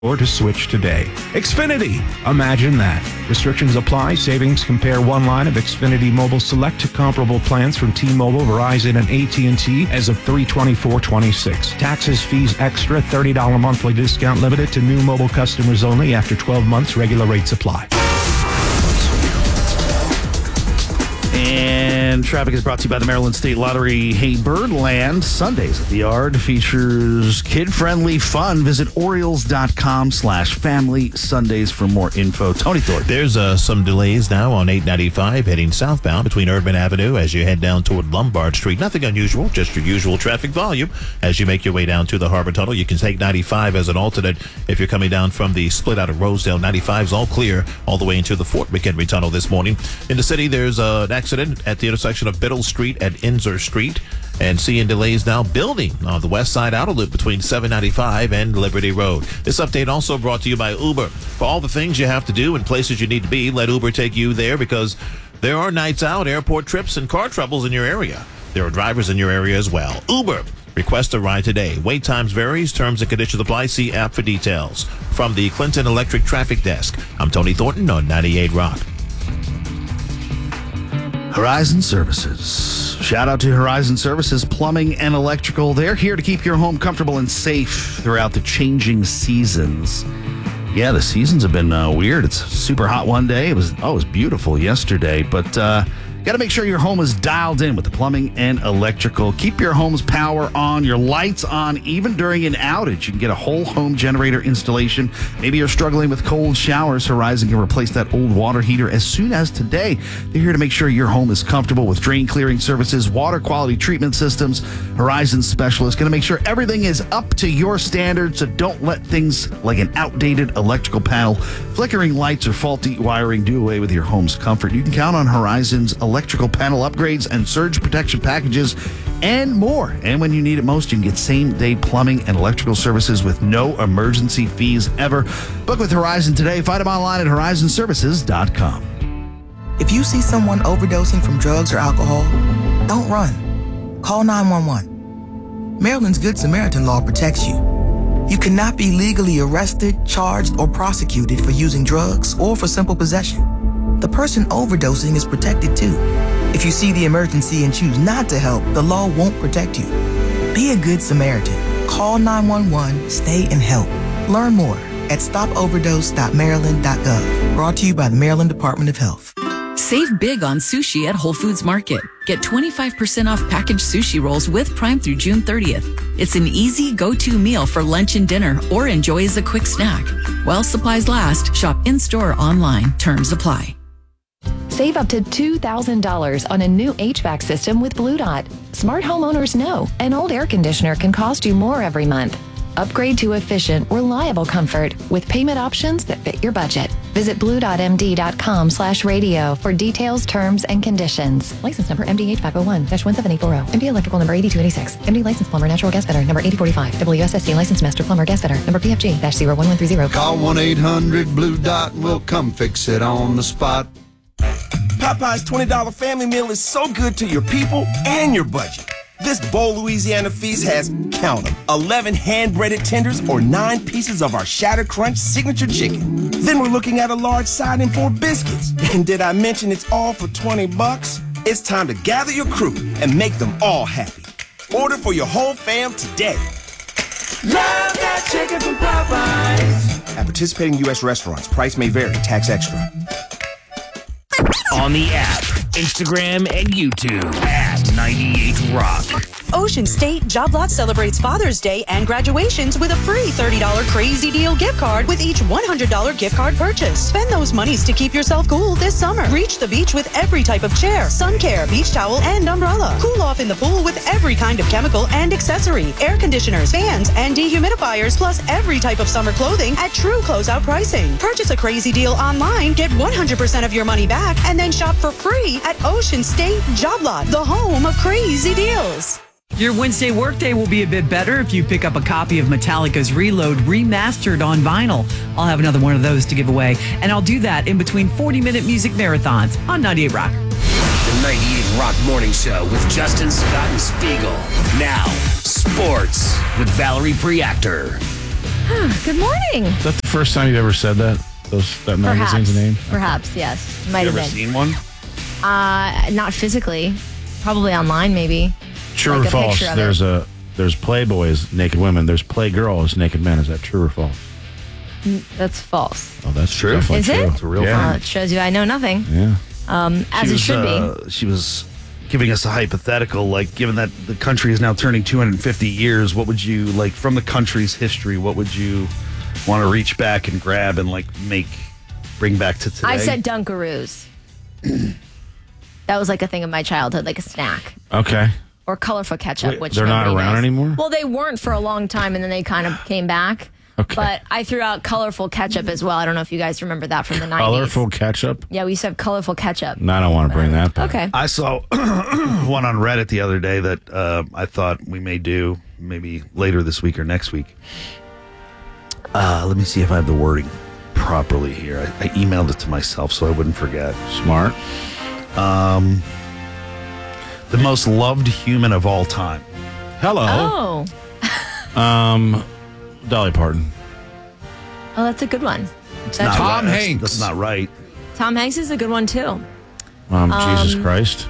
or to switch today. Xfinity. Imagine that. Restrictions apply. Savings compare one line of Xfinity Mobile Select to comparable plans from T-Mobile, Verizon, and AT&T as of 3/24/26. Taxes, fees extra. $30 monthly discount limited to new mobile customers only. After 12 months, regular rates apply. And traffic is brought to you by the Maryland State Lottery. Hey, Birdland, Sundays at the Yard features kid-friendly fun. Visit Orioles.com/family Sundays for more info. Tony Thornton. There's some delays now on 895 heading southbound between Erdman Avenue as you head down toward Lombard Street. Nothing unusual, just your usual traffic volume. As you make your way down to the Harbor Tunnel, you can take 95 as an alternate if you're coming down from the split out of Rosedale. 95 is all clear all the way into the Fort McHenry Tunnel this morning. In the city, there's an accident at the intersection of Biddle Street and Inzer Street, and seeing delays now building on the west side outer loop between 795 and Liberty Road. This update also brought to you by Uber. For all the things you have to do and places you need to be, let Uber take you there, because there are nights out, airport trips, and car troubles in your area. There are drivers in your area as well. Uber. Request a ride today. Wait times varies. Terms and conditions apply. See app for details. From the Clinton Electric Traffic Desk, I'm Tony Thornton on 98 Rock. Horizon Services. Shout out to Horizon Services Plumbing and Electrical. They're here to keep your home comfortable and safe throughout the changing seasons. Yeah, the seasons have been weird. It's super hot one day. It was beautiful yesterday, but got to make sure your home is dialed in with the plumbing and electrical. Keep your home's power on, your lights on, even during an outage. You can get a whole home generator installation. Maybe you're struggling with cold showers. Horizon can replace that old water heater as soon as today. They're here to make sure your home is comfortable with drain clearing services, water quality treatment systems. Horizon specialist going to make sure everything is up to your standards, so don't let things like an outdated electrical panel, flickering lights, or faulty wiring do away with your home's comfort. You can count on Horizon's electrical panel upgrades and surge protection packages and more. And when you need it most, you can get same-day plumbing and electrical services with no emergency fees ever. Book with Horizon today. Find them online at horizonservices.com. If you see someone overdosing from drugs or alcohol, don't run. Call 911. Maryland's Good Samaritan law protects you. You cannot be legally arrested, charged, or prosecuted for using drugs or for simple possession. The person overdosing is protected too. If you see the emergency and choose not to help, the law won't protect you. Be a good Samaritan. Call 911, stay and help. Learn more at stopoverdose.maryland.gov. Brought to you by the Maryland Department of Health. Save big on sushi at Whole Foods Market. Get 25% off packaged sushi rolls with Prime through June 30th. It's an easy go-to meal for lunch and dinner, or enjoy as a quick snack. While supplies last, shop in-store or online. Terms apply. Save up to $2,000 on a new HVAC system with Blue Dot. Smart homeowners know an old air conditioner can cost you more every month. Upgrade to efficient, reliable comfort with payment options that fit your budget. Visit blue.md.com/radio for details, terms, and conditions. License number MDH501-17840. MD Electrical number 8286. MD License Plumber Natural Gas Fitter number 8045. WSSC License Master Plumber Gas Fitter number PFG-01130. Call 1-800-BLUE-DOT and we'll come fix it on the spot. Popeye's $20 family meal is so good to your people and your budget. This Bowl Louisiana feast has, count them, 11 hand-breaded tenders or 9 pieces of our Shatter Crunch signature chicken. Then we're looking at a large side and 4 biscuits. And did I mention it's all for $20? It's time to gather your crew and make them all happy. Order for your whole fam today. Love that chicken from Popeyes. At participating U.S. restaurants, price may vary, tax extra. On the app, Instagram, and YouTube at 98 Rock. Ocean State Job Lot celebrates Father's Day and graduations with a free $30 Crazy Deal gift card with each $100 gift card purchase. Spend those monies to keep yourself cool this summer. Reach the beach with every type of chair, sun care, beach towel, and umbrella. Cool off in the pool with every kind of chemical and accessory, air conditioners, fans, and dehumidifiers, plus every type of summer clothing at true closeout pricing. Purchase a Crazy Deal online, get 100% of your money back, and then shop for free at Ocean State Job Lot, the home of crazy deals. Your Wednesday workday will be a bit better if you pick up a copy of Metallica's Reload remastered on vinyl. I'll have another one of those to give away, and I'll do that in between 40-minute music marathons on 98 Rock. The 98 Rock Morning Show with Justin, Scott, and Spiegel. Now, sports with Valerie Preactor. Good morning. Is that the first time you've ever said that? That magazine's name? Perhaps, yes. Might have You been. ever seen one? Not physically. Probably online, maybe. True Like or a false? picture of There's Playboys, naked women. There's Playgirl as naked men. Is that true or false? That's false. Oh, that's True. definitely Is true. it? It's a real Yeah. Well, it shows you I know nothing. Yeah. As it should be. She was giving us a hypothetical, like, given that the country is now turning 250 years, what would you, like, from the country's history, what would you want to reach back and grab and, like, bring back to today? I said Dunkaroos. That was like a thing of my childhood, like a snack. Okay. Or colorful ketchup, Wait, which they're not nobody around knows. anymore? Well, they weren't for a long time, and then they kind of came back. Okay. But I threw out colorful ketchup as well. I don't know if you guys remember that from the 90s. Colorful ketchup? Yeah, we used to have colorful ketchup. No, I don't want to bring that back. Okay. I saw one on Reddit the other day that I thought we may do maybe later this week or next week. Let me see if I have the wording properly here. I emailed it to myself so I wouldn't forget. Smart. The most loved human of all time. Hello. Oh. Dolly Parton. Oh, that's a good one. It's That's not Tom right. Hanks. That's not right. Tom Hanks is a good one, too. Jesus Christ.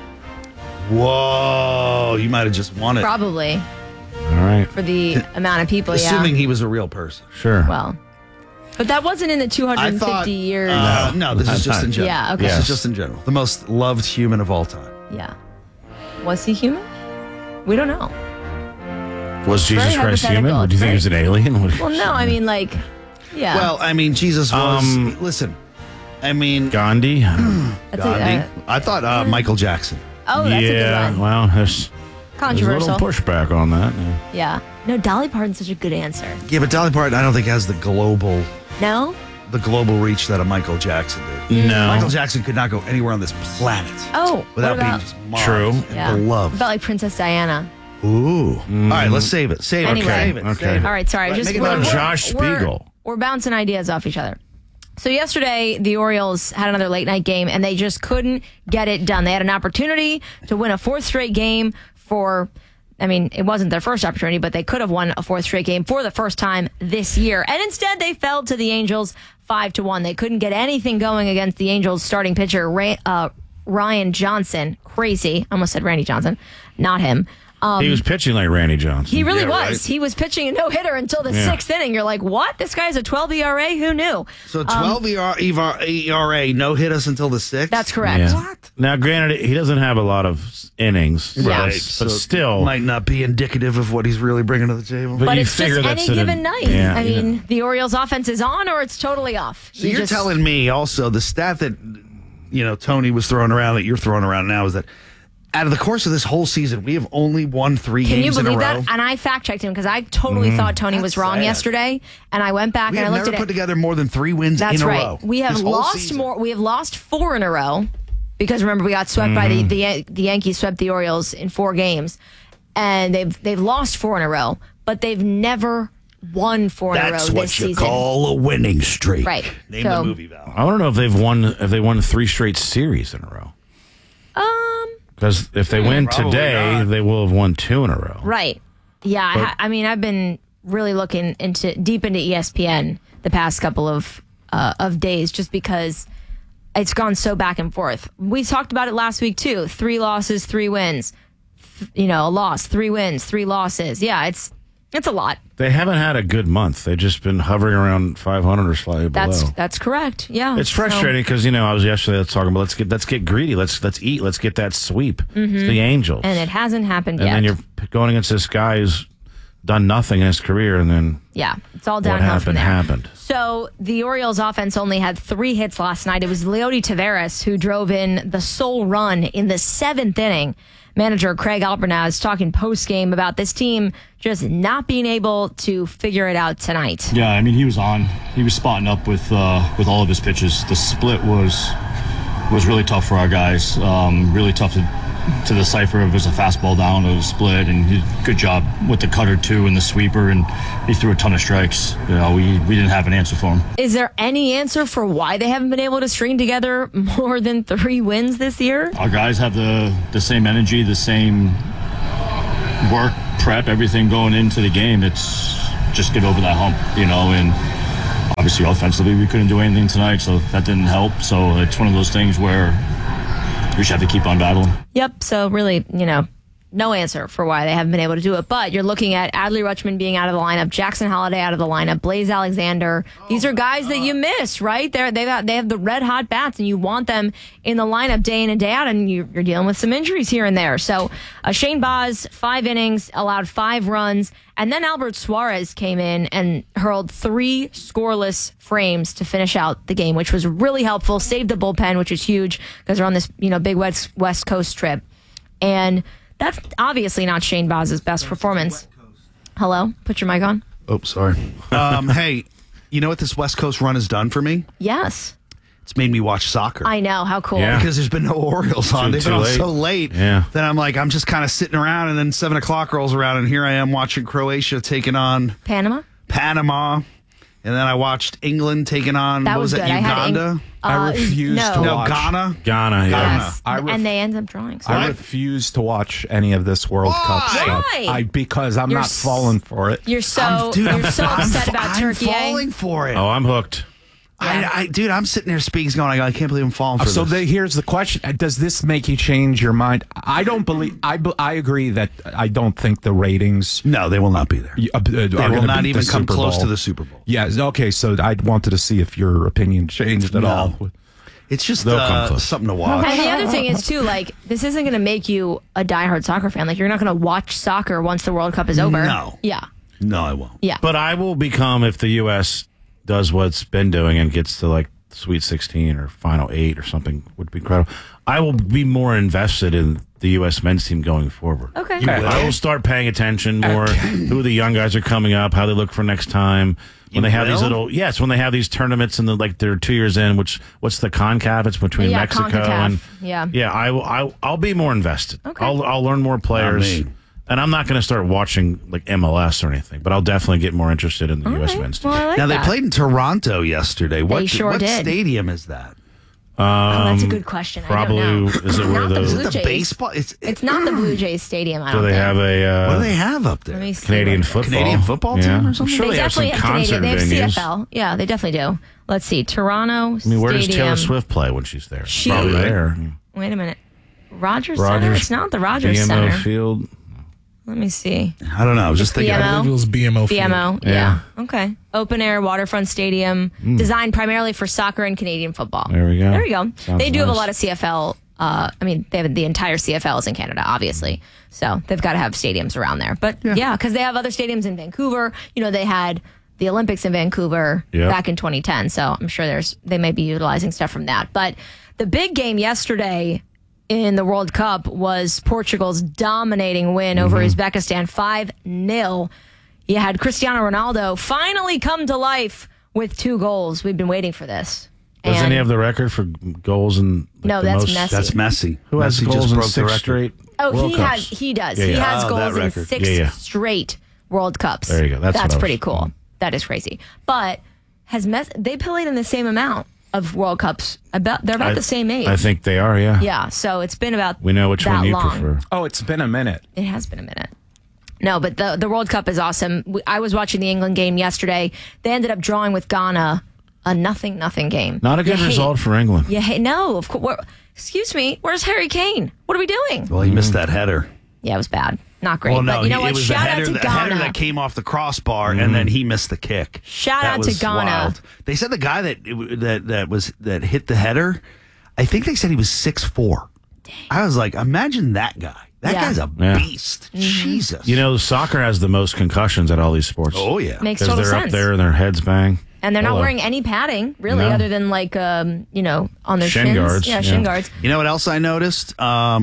Whoa, you might have just won it. Probably. All right. For the amount of people, Assuming yeah. he was a real person. Sure. Well. But that wasn't in the 250 years. No, this is just in general. Yeah, okay. This is just in general. The most loved human of all time. Yeah. Was he human? We don't know. Was Jesus Very Christ hypothetical. human? Or do you think he was an alien? What- Well, no, I mean, like, yeah. Well, I mean, Jesus was. Listen, I mean, Gandhi? That's Gandhi. I thought Michael Jackson. Oh, that's a good one. Well, there's a Controversial. little pushback on that. Yeah. No, Dolly Parton's such a good answer. Yeah, but Dolly Parton, I don't think has the global No? reach that a Michael Jackson did. No. Michael Jackson could not go anywhere on this planet Oh. without what being about, just mobbed True. yeah. beloved. About like Princess Diana. Ooh. All right, let's save it. Save it. Anyway. Save it. Okay. Save it. All right, sorry. Right, Just make it we're- better. Josh Spiegel. We're bouncing ideas off each other. So yesterday, the Orioles had another late night game, and they just couldn't get it done. They had an opportunity to win a fourth straight game it wasn't their first opportunity, but they could have won a fourth straight game for the first time this year. And instead, they fell to the Angels 5-1. They couldn't get anything going against the Angels starting pitcher, Ryan Johnson. Crazy. I almost said Randy Johnson. Not him. He was pitching like Randy Johnson. He really was. right. He was pitching a no-hitter until the sixth inning. You're like, what? This guy's a 12 ERA? Who knew? So 12 ERA, no hit us until the 6th? That's correct. Yeah. What? Now, granted, he doesn't have a lot of innings, Yeah. but So still, might not be indicative of what he's really bringing to the table. But you it's just figure any that's given night. Yeah, I you mean, know. the Orioles' offense is on or it's totally off. So you're telling me also the stat that Tony was throwing around that you're throwing around now is that out of the course of this whole season, we have only won 3 Can you games in a believe row. that? And I fact-checked him because I totally thought Tony was wrong sad. yesterday. And I went back We and I have looked never at put it. together more than 3 wins That's in a right. row. We have this whole lost season. more. We have lost 4 in a row because remember we got swept by the Yankees swept the Orioles in 4 games, and they've lost 4 in a row, but they've never won 4 in a row That's this what you season. call a winning streak. Right. Name So- the movie, Val. I don't know if they won 3 straight series in a row. Because if they win Probably today, not. they will have won 2 in a row. Right. Yeah. I mean, I've been really looking deep into ESPN the past couple of days just because it's gone so back and forth. We talked about it last week too. 3 losses, 3 wins. A loss, 3 wins, 3 losses. Yeah, it's a lot. They haven't had a good month. They've just been hovering around 500 or slightly below. That's correct. Yeah. It's frustrating because I was yesterday talking about let's get greedy, let's eat, let's get that sweep. It's the Angels, And it hasn't happened and yet. then you're going against this guy who's done nothing in his career, and then Yeah, it's all what downhill from happened. there. So the Orioles offense only had 3 hits last night. It was Leody Taveras who drove in the sole run in the 7th inning. Manager Craig Alpernaz talking post-game about this team just not being able to figure it out tonight. Yeah, I mean, he was on. He was spotting up with all of his pitches. The split was really tough for our guys. Really tough to decipher if it was a fastball down or a split. And he did a good job with the cutter too and the sweeper. And he threw a ton of strikes. We didn't have an answer for him. Is there any answer for why they haven't been able to string together more than 3 wins this year? Our guys have the same energy, the same work, prep, everything going into the game. It's just get over that hump, and obviously offensively we couldn't do anything tonight, so that didn't help. So it's one of those things where we just have to keep on battling. Yep. So really, no answer for why they haven't been able to do it. But you're looking at Adley Rutschman being out of the lineup, Jackson Holliday out of the lineup, Blaze Alexander. These are guys that you miss, right? They have the red hot bats, and you want them in the lineup day in and day out, and you're dealing with some injuries here and there. So Shane Baz, 5 innings, allowed 5 runs, and then Albert Suarez came in and hurled 3 scoreless frames to finish out the game, which was really helpful. Saved the bullpen, which is huge because they're on this big West Coast trip, and that's obviously not Shane Baz's best performance. Hello? Put your mic on. Oh, sorry. Hey, you know what this West Coast run has done for me? Yes. It's made me watch soccer. I know. How cool. Yeah. Because there's been no Orioles on. They've been on so late. Yeah. Then I'm just kind of sitting around, and then 7 o'clock rolls around, and here I am watching Croatia taking on Panama. And then I watched England taking on, That what was was that, good. Uganda? I refuse to watch. Ghana? Ghana, yeah. Yes. And they end up drawing. So I refuse to watch any of this World Cup stuff. Why? Because I'm not falling for it. You're so upset about Turkey. I'm falling for it. Oh, I'm hooked. Dude, I'm sitting there speaking going, I can't believe I'm falling for this. Here's the question. Does this make you change your mind? I don't believe, I agree that I don't think the ratings. No, they will not be there. They will not even come close to the Super Bowl. Yeah, okay, so I wanted to see if your opinion changed at all. It's just something to watch. And the other thing is, too, this isn't going to make you a diehard soccer fan. You're not going to watch soccer once the World Cup is over. No. Yeah. No, I won't. Yeah. But I will become, if the U.S. does what it's been doing and gets to Sweet 16 or Final 8 or something, would be incredible. I will be more invested in the U.S. men's team going forward. Okay. I will start paying attention more who the young guys are coming up, how they look for next time. When they have these when they have these tournaments and they're 2 years in, what's the CONCACAF? It's between Mexico CONCACAF. and I'll be more invested. Okay. I'll learn more players. And I'm not going to start watching MLS or anything, but I'll definitely get more interested in the U.S. men's team. Well, I like now, that. they played in Toronto yesterday. What sure did. stadium is that? That's a good question. Probably, I don't know. is it where Not the Blue Jays. baseball? It's not the Blue Jays Stadium, I do don't they think. have a what do they have up there? Let me see. Canadian football team or something? I'm sure they have some concert They have venues. CFL. Yeah, they definitely do. Let's see. Toronto I mean, where does Stadium. Taylor Swift play when she's there? She- Probably there. Wait a minute. Rogers Center? It's not the Rogers BMO Center. Field. Let me see. I don't know. I was just thinking. BMO? I believe it was BMO. BMO, yeah. Okay. Open air waterfront stadium, Mm. designed primarily for soccer and Canadian football. There we go. There you go. Sounds They do have a nice. lot of CFL. They have the entire CFLs in Canada, obviously. So they've got to have stadiums around there. But yeah, because they have other stadiums in Vancouver. They had the Olympics in Vancouver back in 2010. So I'm sure they may be utilizing stuff from that. But the big game yesterday in the World Cup was Portugal's dominating win over Uzbekistan, 5-0. You had Cristiano Ronaldo finally come to life with 2 goals. We've been waiting for this. Doesn't he have the record for goals in No, the that's most? Messi. That's Messi. Who has Messi goals just in broke the 6 record. straight Oh, World he Cups? does. Yeah, He yeah. has Oh, goals that in record. 6 straight World Cups. There you go. That's what I was- pretty cool. That is crazy. But they played in the same amount of World Cups. They're about the same age. I think they are, yeah. Yeah, so it's been about We know which that one you long. prefer. Oh, it's been a minute. It has been a minute. No, but the World Cup is awesome. I was watching the England game yesterday. They ended up drawing with Ghana, a 0-0 game. Not a good result for England. No, of course. Excuse me. Where's Harry Kane? What are we doing? Well, he missed that header. Yeah, it was bad. Not great. Well, no, but you know it what? was Shout the out header, to the header Ghana. that came off the crossbar, and then he missed the kick. Shout That out to was Ghana. wild. They said the guy that hit the header, I think they said he was 6'4". I was like, imagine that guy. That guy's a beast. Jesus. Soccer has the most concussions at all these sports. Oh, yeah. Makes Because total they're sense. up there and their heads bang. And they're not Hello. wearing any padding, really, No. other than on their Shin shins. guards, Yeah, yeah. shin guards. You know what else I noticed?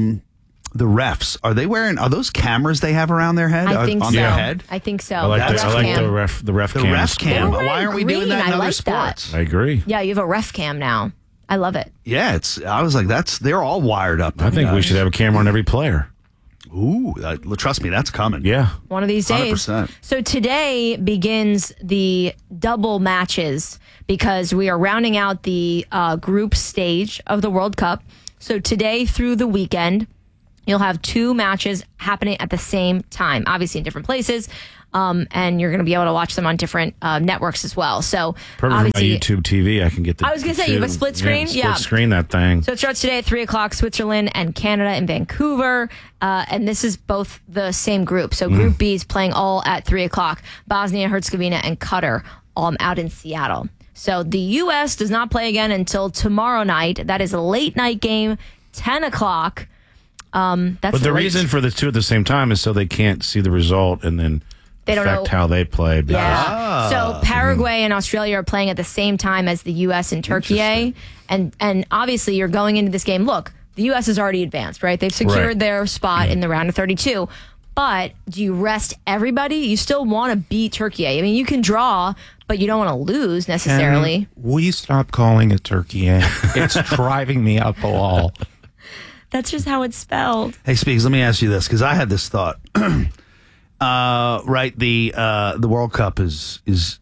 The refs. Are those cameras they have around their head? I think on so. their head? I think so. I like cam. the ref The cams. ref cam. They're Why aren't we doing green. that in I other like that. sports? I agree. Yeah, you have a ref cam now. I love it. Yeah, I was like, they're all wired up. I think we should have a camera on every player. Ooh, trust me, that's coming. Yeah. One of these days. 100%. So today begins the double matches because we are rounding out the group stage of the World Cup. So today through the weekend, you'll have 2 matches happening at the same time, obviously in different places. And you're going to be able to watch them on different networks as well. So Perfect for my obviously, YouTube TV. I can get the. I was going to say, you have a split screen? Split screen that thing. So it starts today at 3 o'clock, Switzerland and Canada in Vancouver. And this is both the same group. So Group B is playing all at 3 o'clock. Bosnia, Herzegovina, and Qatar all out in Seattle. So the U.S. does not play again until tomorrow night. That is a late night game, 10 o'clock. But the reason for the 2 at the same time is so they can't see the result and then they don't affect know how they play. Yeah. So Paraguay and Australia are playing at the same time as the U.S. and Turkey. And obviously you're going into this game. Look, the U.S. has already advanced, right? They've secured their spot in the round of 32. But do you rest everybody? You still want to beat Turkey. I mean, you can draw, but you don't want to lose necessarily. Will you stop calling it Turkey? It's driving me up the wall. That's just how it's spelled. Hey, Speaks, let me ask you this, because I had this thought. Right, the World Cup is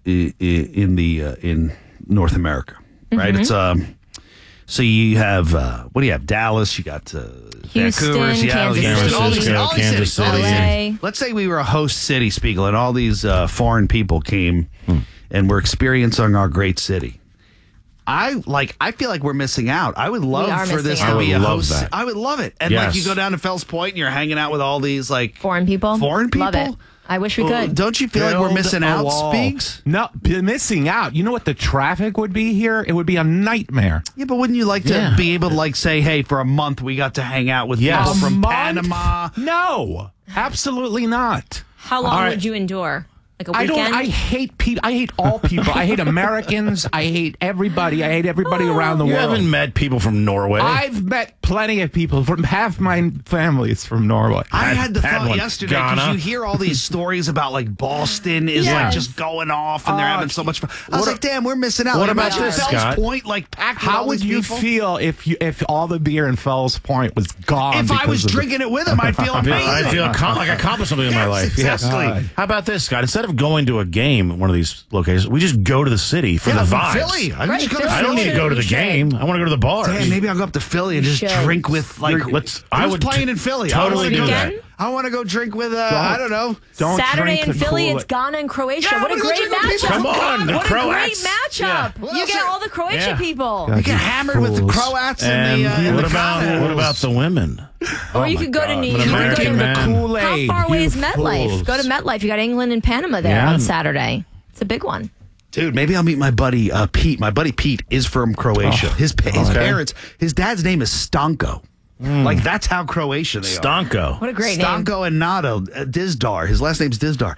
in North America, right? It's so you have what do you have? Dallas, you got Houston, Vancouver, Seattle, Kansas City. LA. Let's say we were a host city, Spiegel, and all these foreign people came and were experiencing our great city. I feel like we're missing out. I would love for this to be a host. I would love it. And like you go down to Fells Point and you're hanging out with all these like foreign people. Love it. I wish we could. Don't you feel like we're missing out, Speaks? No, missing out. You know what the traffic would be here? It would be a nightmare. Yeah, but wouldn't you like to be able to like say, hey, for a month we got to hang out with people from Panama? No, absolutely not. How long would you endure? Like a weekend? I hate people. I hate all people. I hate Americans. I hate everybody. I hate everybody around the world. You haven't met people from Norway. I've met plenty of people from half my family is from Norway. I had the thought yesterday because you hear all these stories about like Boston is like just going off and they're having so much fun. I was like, damn, we're missing out. What about this, Scott? Point, like packed. How would you feel if all the beer in Fells Point was gone? If I was drinking it with them, I'd feel amazing. I'd feel like I accomplished something in my life. Exactly. How about this, Scott? Instead of going to a game at one of these locations, we just go to the city for the vibes. Philly. I don't need to go to the game. I want to go to the bar. Damn, maybe I'll go up to Philly and just drink with like. I would playing in Philly. Totally do that. I want to go drink with. I don't know. Saturday in Philly, it's Ghana and Croatia. What a great matchup! Come on, the Croats. What a great matchup! Yeah. You get all the Croatia people. You get hammered with the Croats and what about the women? Or you could go to New York. How far away is MetLife? Go to MetLife. You got England and Panama there on Saturday. It's a big one. Dude, maybe I'll meet my buddy Pete. My buddy Pete is from Croatia. His parents, his dad's name is Stanko. Like, that's how Croatian they are. Stanko. What a great name. Stanko and Nato, Dizdar. His last name's Dizdar.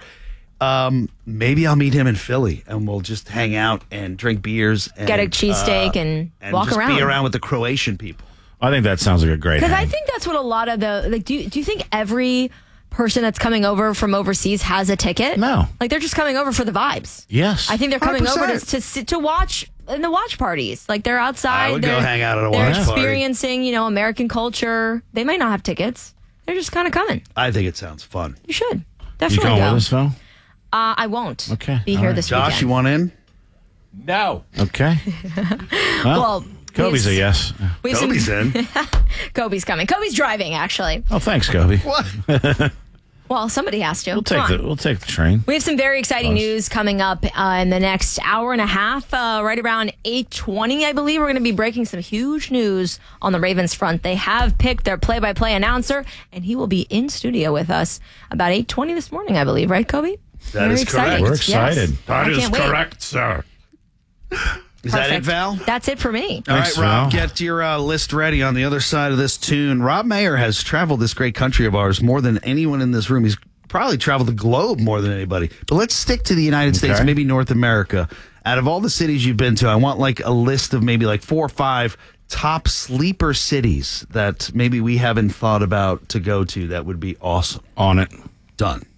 Maybe I'll meet him in Philly, and we'll just hang out and drink beers. And, get a cheesesteak and walk just around. Be around with the Croatian people. I think that sounds like a great Because I think that's what a lot of the... Like, do you think every person that's coming over from overseas has a ticket? No. Like, they're just coming over for the vibes. Yes. I think they're coming 100%. over to sit to watch in the watch parties. Like, they're outside. I would go hang out at a watch They're party. experiencing, American culture. They might not have tickets. They're just kind of coming. I think it sounds fun. You should. You Definitely going go. with us, Phil? I won't Okay. be here this Josh, weekend. you want in? No. Okay. Well, Kobe's a yes. Kobe's in. Kobe's coming. Kobe's driving, actually. Oh, thanks, Kobe. What? Well, somebody has to. We'll take the train. We have some very exciting news coming up in the next hour and a half. Right around 8:20, I believe, we're going to be breaking some huge news on the Ravens front. They have picked their play-by-play announcer, and he will be in studio with us about 8:20 this morning, I believe. Right, Kobe? That is correct. We're excited. Yes. That I is can't wait. correct, sir. Is that it, Perfect. Val? That's it for me. All Thanks, right, Rob, Val. get your list ready on the other side of this tune. Rob Mayer has traveled this great country of ours more than anyone in this room. He's probably traveled the globe more than anybody. But let's stick to the United States, maybe North America. Out of all the cities you've been to, I want like a list of maybe like 4 or 5 top sleeper cities that maybe we haven't thought about to go to. That would be awesome. On it. Done.